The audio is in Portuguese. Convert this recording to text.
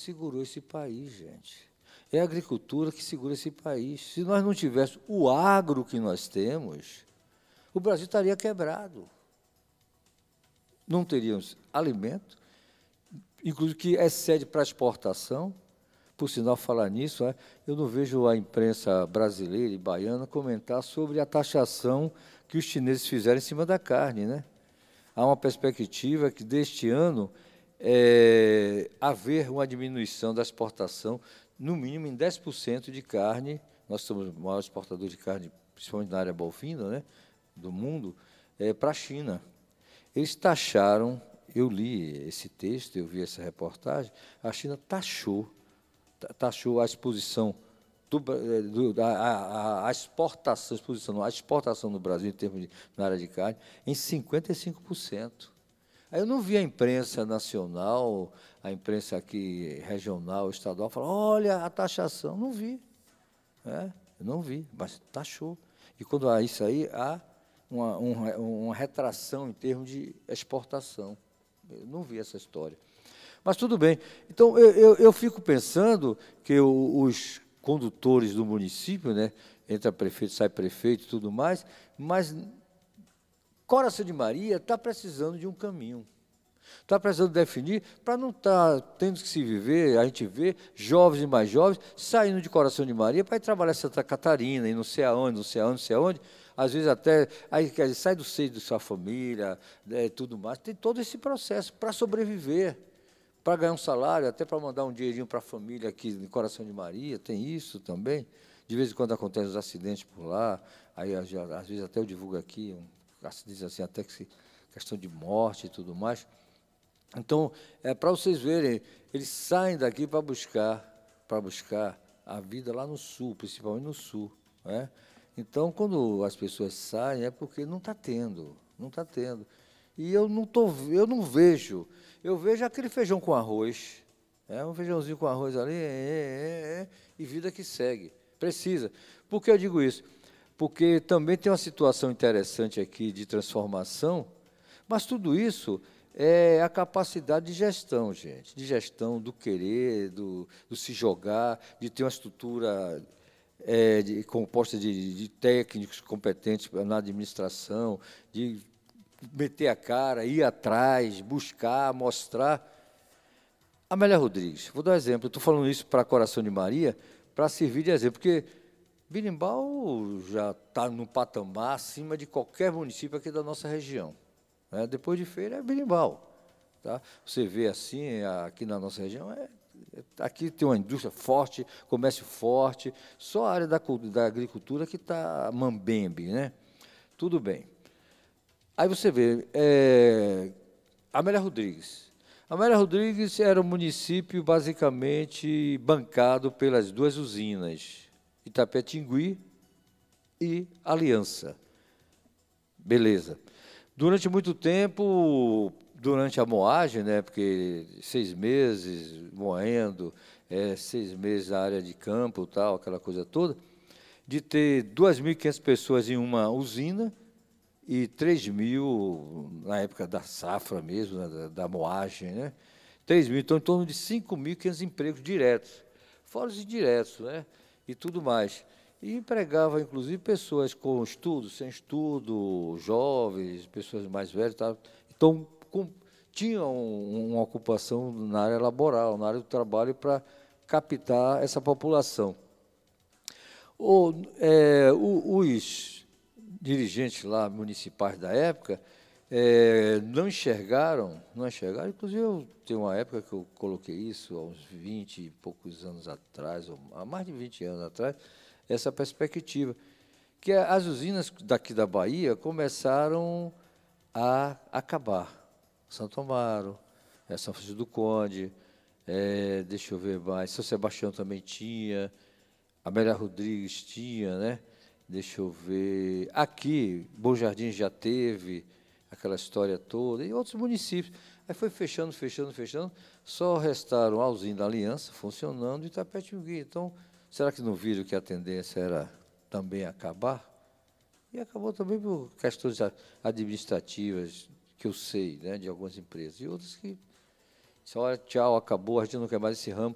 segurou esse país, gente. É a agricultura que segura esse país. Se nós não tivéssemos o agro que nós temos, o Brasil estaria quebrado. Não teríamos alimento, inclusive que excede para a exportação. Por sinal, falar nisso, eu não vejo a imprensa brasileira e baiana comentar sobre a taxação que os chineses fizeram em cima da carne, né? Há uma perspectiva que, deste ano, haver uma diminuição da exportação, no mínimo em 10% de carne. Nós somos o maior exportador de carne, principalmente na área bovina, né, do mundo, para a China. Eles taxaram, eu li esse texto, eu vi essa reportagem, a China taxou a exposição, a exportação no Brasil, em termos na área de carne, em 55%. Aí eu não vi a imprensa nacional, a imprensa aqui regional, estadual, falar, olha a taxação. Não vi. Eu não vi, mas taxou. E quando há isso aí, há uma retração em termos de exportação. Eu não vi essa história. Mas tudo bem. Então, eu fico pensando que os condutores do município, né, entra prefeito, sai prefeito e tudo mais, mas Coração de Maria está precisando de um caminho. Está precisando definir, para não estar tendo que se viver, a gente vê jovens e mais jovens saindo de Coração de Maria para ir trabalhar em Santa Catarina, e não sei aonde, não sei aonde, não sei aonde, às vezes até aí, quer dizer, sai do seio de sua família, tudo mais. Tem todo esse processo para sobreviver, para ganhar um salário, até para mandar um dinheirinho para a família aqui em Coração de Maria, tem isso também. De vez em quando acontecem os acidentes por lá, aí às vezes até eu divulgo aqui, acidentes assim, até que questão de morte e tudo mais. Então, para vocês verem, eles saem daqui para buscar a vida lá no sul, principalmente no sul, né? Então, quando as pessoas saem, é porque não está tendo, não está tendo. E eu não vejo, eu vejo aquele feijão com arroz, um feijãozinho com arroz ali, e vida que segue. Precisa. Por que eu digo isso? Porque também tem uma situação interessante aqui de transformação, mas tudo isso é a capacidade de gestão, gente, de gestão do querer, do se jogar, de ter uma estrutura composta de técnicos competentes na administração, de meter a cara, ir atrás, buscar, mostrar. Amélia Rodrigues, vou dar um exemplo, eu estou falando isso para Coração de Maria, para servir de exemplo, porque Berimbau já está num patamar acima de qualquer município aqui da nossa região. Depois de Feira é Berimbau. Tá? Você vê assim, aqui na nossa região, aqui tem uma indústria forte, comércio forte, só a área da agricultura que está mambembe, né? Tudo bem. Aí você vê, Amélia Rodrigues. Amélia Rodrigues era um município basicamente bancado pelas duas usinas, Itapetingui e Aliança. Beleza. Durante muito tempo, durante a moagem, né, porque 6 meses moendo, 6 meses na área de campo, tal, aquela coisa toda, de ter 2.500 pessoas em uma usina e 3.000 na época da safra mesmo, né, da moagem, né? 3.000, então em torno de 5.500 empregos diretos, fora os indiretos, né, e tudo mais. E empregava, inclusive, pessoas com estudo, sem estudo, jovens, pessoas mais velhas. Tá? Então, tinham uma ocupação na área laboral, na área do trabalho, para captar essa população. Os dirigentes lá municipais da época não enxergaram, inclusive eu tenho uma época que eu coloquei isso, há uns 20 e poucos anos atrás, ou há mais de 20 anos atrás, essa perspectiva, que as usinas daqui da Bahia começaram a acabar. Santo Amaro, São Francisco do Conde, deixa eu ver mais, São Sebastião também tinha, Amélia Rodrigues tinha, né? Deixa eu ver, aqui, Bom Jardim já teve aquela história toda, e outros municípios. Aí foi fechando, só restaram a usina da Aliança funcionando e Itapetingui. Então, será que não viram que a tendência era também acabar? E acabou também por questões administrativas, que eu sei, né, de algumas empresas, e outras que, olha, tchau, acabou, a gente não quer mais esse ramo,